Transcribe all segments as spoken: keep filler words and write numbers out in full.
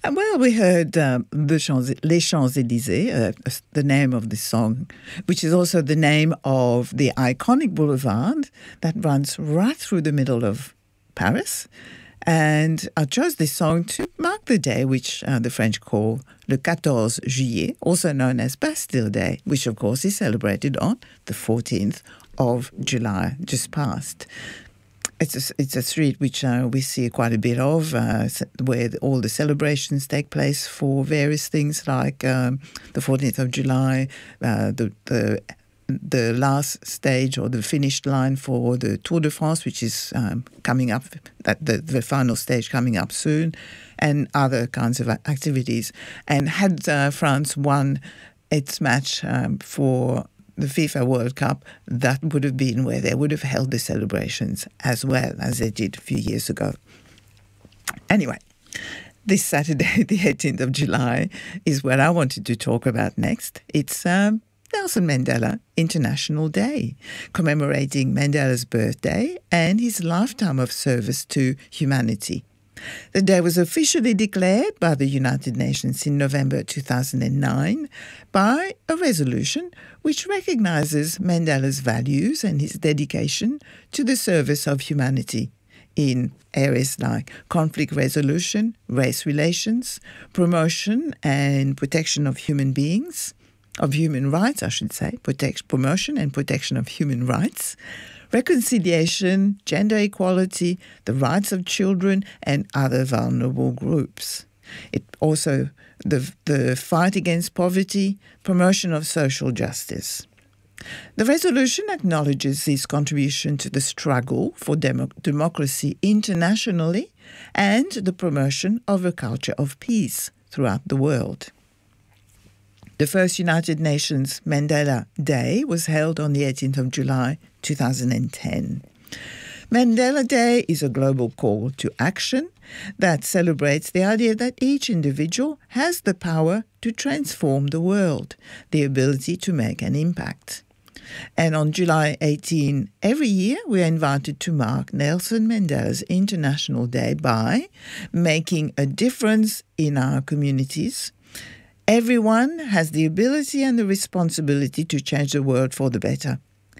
Well, we heard um, the Champs- Les Champs-Élysées, uh, the name of the song, which is also the name of the iconic boulevard that runs right through the middle of Paris. And I chose this song to mark the day which uh, the French call le quatorze juillet, also known as Bastille Day, which of course is celebrated on the fourteenth of July, just past. It's a, it's a street which uh, we see quite a bit of, uh, where all the celebrations take place for various things like um, the fourteenth of July, uh, the, the the last stage or the finished line for the Tour de France, which is um, coming up, at the, the final stage coming up soon, and other kinds of activities. And had uh, France won its match um, for the FIFA World Cup, that would have been where they would have held the celebrations as well as they did a few years ago. Anyway, this Saturday, the eighteenth of July, is what I wanted to talk about next. It's um, Nelson Mandela International Day, commemorating Mandela's birthday and his lifetime of service to humanity. The day was officially declared by the United Nations in November two thousand nine by a resolution which recognizes Mandela's values and his dedication to the service of humanity in areas like conflict resolution, race relations, promotion and protection of human beings, of human rights, I should say, protect, promotion and protection of human rights, reconciliation, gender equality, the rights of children and other vulnerable groups. It also the the fight against poverty, promotion of social justice. The resolution acknowledges his contribution to the struggle for demo- democracy internationally and the promotion of a culture of peace throughout the world. The first United Nations Mandela Day was held on the eighteenth of July two thousand ten. Mandela Day is a global call to action that celebrates the idea that each individual has the power to transform the world, the ability to make an impact. And on July eighteenth every year, we are invited to mark Nelson Mandela's International Day by making a difference in our communities. Everyone has the ability and the responsibility to change the world for the better.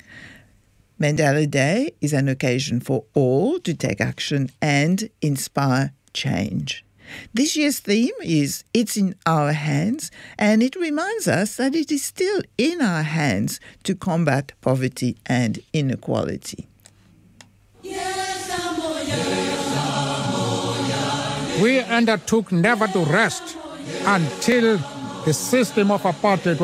Mandela Day is an occasion for all to take action and inspire change. This year's theme is It's in Our Hands, and it reminds us that it is still in our hands to combat poverty and inequality. We undertook never to rest until the system of apartheid